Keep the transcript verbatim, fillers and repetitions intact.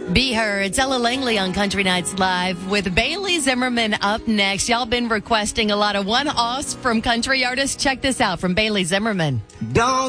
Be Her. It's Ella Langley on Country Nights Live with Bailey Zimmerman up next. Y'all been requesting a lot of one-offs from country artists. Check this out from Bailey Zimmerman. Don't